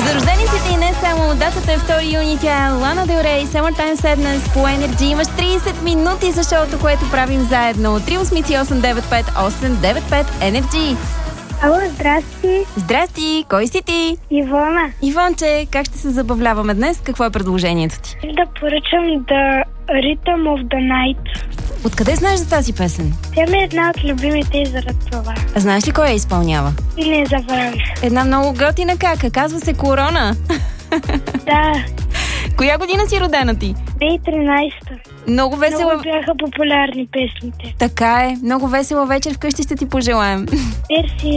За рождениците и не само, датата е 2 юни, тя е Лана Дел Рей, Summertime Sadness по Energy. Имаш 30 минути за шоуто, което правим заедно. 388-958-995 Energy. Ало, здрасти. Здрасти, кой си ти? Ивона. Ивонче, как ще се забавляваме днес? Какво е предложението ти? Да поръчам The Rhythm of the Night. Откъде знаеш за тази песен? Тя ми е една от любимите и заради това. А знаеш ли кой я изпълнява? И не забравих. Една много готина кака, казва се Корона. Да, Коя година си родена ти? 2013. Много весела... Много бяха популярни песните. Така е, много весела вечер вкъщи ще ти пожелаем. Мерси.